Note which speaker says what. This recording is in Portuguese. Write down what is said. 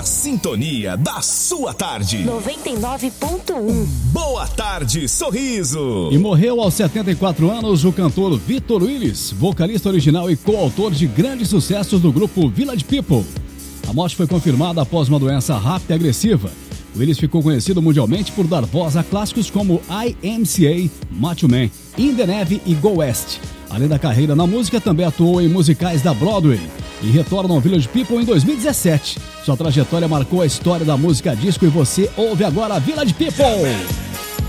Speaker 1: A sintonia da sua tarde.
Speaker 2: 99.1.
Speaker 1: Boa tarde, Sorriso.
Speaker 3: E morreu aos 74 anos o cantor Vitor Willis, vocalista original e coautor de grandes sucessos do grupo Village People. A morte foi confirmada após uma doença rápida e agressiva. Willis ficou conhecido mundialmente por dar voz a clássicos como IMCA, Macho Man, In the Neve e Go West. Além da carreira na música, também atuou em musicais da Broadway e retorna ao Village People em 2017. Sua trajetória marcou a história da música disco e você ouve agora Village People.